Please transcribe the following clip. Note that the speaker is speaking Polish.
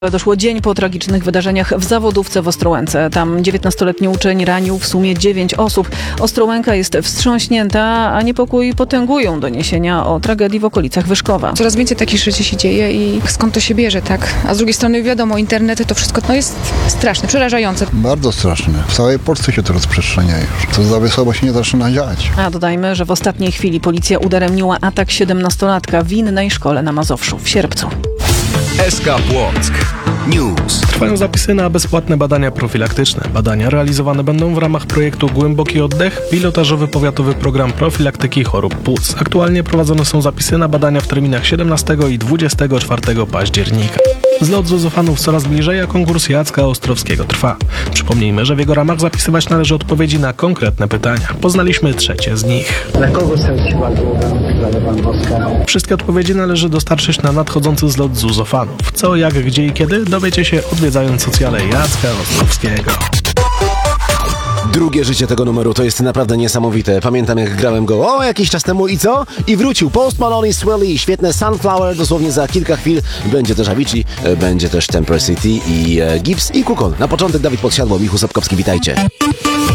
Doszło dzień po tragicznych wydarzeniach w Zawodówce w Ostrołęce. Tam 19-letni uczeń ranił w sumie 9 osób. Ostrołęka jest wstrząśnięta, a niepokój potęgują doniesienia o tragedii w okolicach Wyszkowa. Coraz więcej takich rzeczy się dzieje i skąd to się bierze, tak? A z drugiej strony wiadomo, internet to wszystko jest straszne, przerażające. Bardzo straszne. W całej Polsce się to rozprzestrzenia już. Co za wysoko się nie zaczyna dziać. A dodajmy, że w ostatniej chwili policja udaremniła atak 17-latka w innej szkole na Mazowszu w sierpcu. SK Płock News. Trwają zapisy na bezpłatne badania profilaktyczne. Badania realizowane będą w ramach projektu Głęboki Oddech, pilotażowy powiatowy program profilaktyki chorób płuc. Aktualnie prowadzone są zapisy na badania w terminach 17 i 24 października. Zlot zuzofanów coraz bliżej, a konkurs Jacka Ostrowskiego trwa. Przypomnijmy, że w jego ramach zapisywać należy odpowiedzi na konkretne pytania. Poznaliśmy trzecie z nich. Dla kogo straciła głowę Lewandowska? Wszystkie odpowiedzi należy dostarczyć na nadchodzący zlot zuzofanów. Co, jak, gdzie i kiedy dowiecie się odwiedzając socjale Jacka Ostrowskiego. Drugie życie tego numeru to jest naprawdę niesamowite. Pamiętam, jak grałem go jakiś czas temu i co? I wrócił Post Malone i Swelly, świetne Sunflower, dosłownie za kilka chwil. Będzie też Avicii, będzie też Temper City i Gibbs i Kukon. Na początek Dawid Podsiadło, Michu Sapkowski, witajcie.